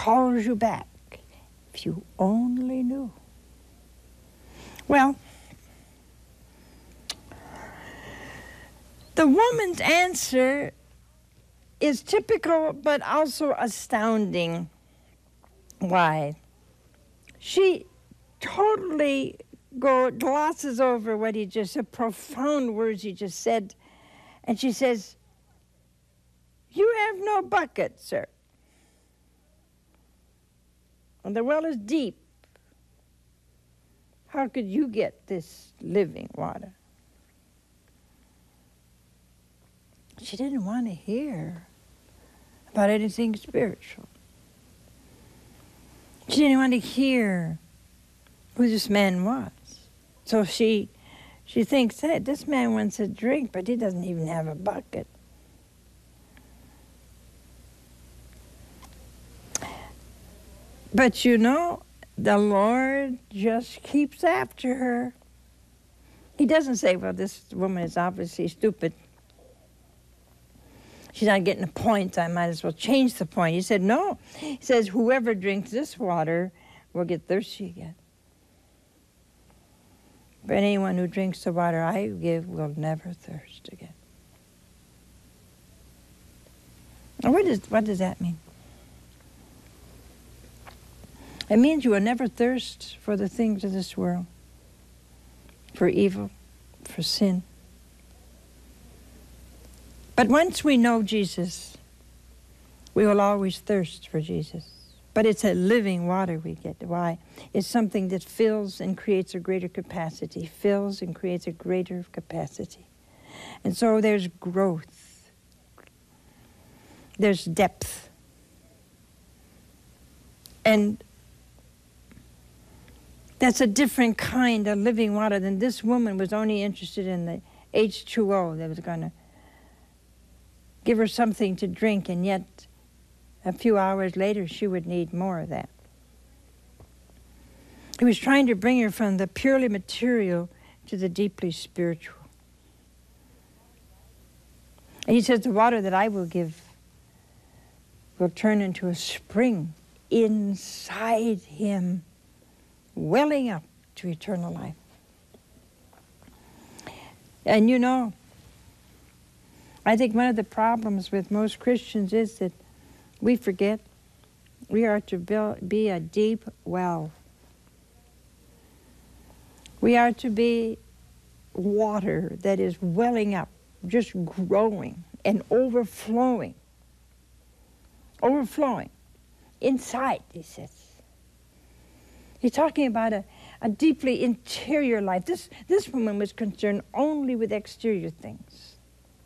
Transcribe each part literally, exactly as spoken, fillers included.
calls you back. If you only knew. Well, the woman's answer is typical but also astounding. Why? She totally go, glosses over what he just said, profound words he just said, and she says, "You have no bucket, sir. And the well is deep. How could you get this living water?" She didn't want to hear about anything spiritual. She didn't want to hear who this man was. So she she thinks, hey, this man wants a drink, but he doesn't even have a bucket. But you know, the Lord just keeps after her. He doesn't say, well, this woman is obviously stupid. She's not getting a point. I might as well change the point. He said, no. He says, whoever drinks this water will get thirsty again. But anyone who drinks the water I give will never thirst again. Now, what does, what does that mean? It means you will never thirst for the things of this world, for evil, for sin. But once we know Jesus, we will always thirst for Jesus. But it's a living water we get. Why? It's something that fills and creates a greater capacity, fills and creates a greater capacity. And so there's growth. There's depth. And that's a different kind of living water than this woman was only interested in the H two O that was going to give her something to drink, and yet a few hours later she would need more of that. He was trying to bring her from the purely material to the deeply spiritual. And he says, the water that I will give will turn into a spring inside him, welling up to eternal life. And you know, I think one of the problems with most Christians is that we forget we are to build, be a deep well. We are to be water that is welling up, just growing and overflowing. Overflowing. Inside, he says. He's talking about a, a deeply interior life. This, this woman was concerned only with exterior things.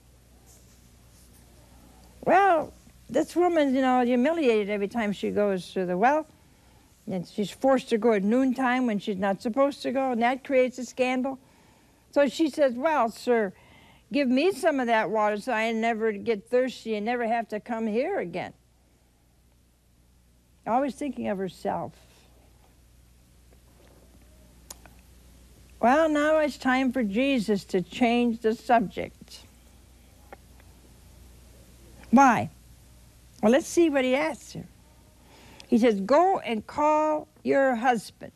Well, this woman, you know, humiliated every time she goes to the well. And she's forced to go at noontime when she's not supposed to go, and that creates a scandal. So she says, well, sir, give me some of that water so I never get thirsty and never have to come here again. Always thinking of herself. Well, now it's time for Jesus to change the subject. Why? Well, let's see what he asks her. He says, go and call your husband.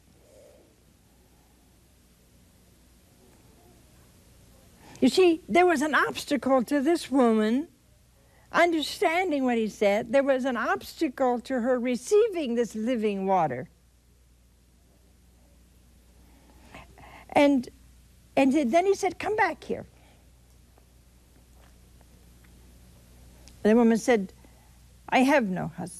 You see, there was an obstacle to this woman understanding what he said. There was an obstacle to her receiving this living water. And, and then he said, come back here. The woman said, I have no husband.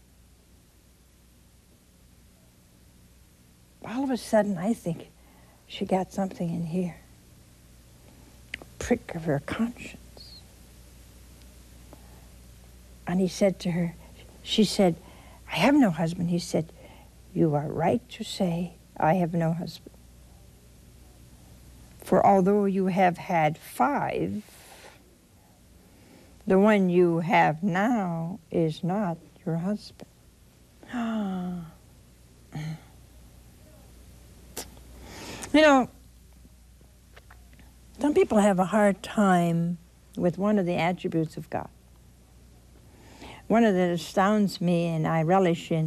All of a sudden, I think she got something in here. A prick of her conscience. And he said to her, she said, I have no husband. He said, you are right to say, I have no husband. For although you have had five, the one you have now is not your husband. You know, some people have a hard time with one of the attributes of God. One of that astounds me and I relish in